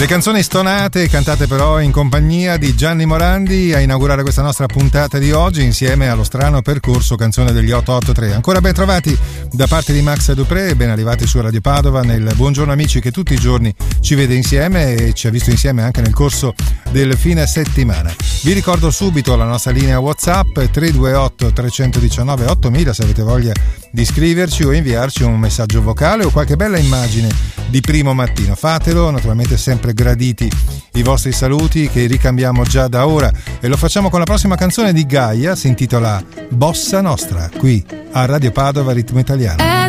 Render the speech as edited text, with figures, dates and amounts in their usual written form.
Le canzoni stonate cantate però in compagnia di Gianni Morandi a inaugurare questa nostra puntata di oggi insieme allo strano percorso canzone degli 883. Ancora ben trovati da parte di Max Dupré e ben arrivati su Radio Padova nel Buongiorno Amici che tutti i giorni ci vede insieme e ci ha visto insieme anche nel corso del fine settimana. Vi ricordo subito la nostra linea WhatsApp 328 319 8000 se avete voglia di scriverci o inviarci un messaggio vocale o qualche bella immagine di primo mattino. Fatelo, naturalmente sempre graditi i vostri saluti che ricambiamo già da ora e lo facciamo con la prossima canzone di Gaia, si intitola Bossa Nostra, qui a Radio Padova Ritmo Italiano.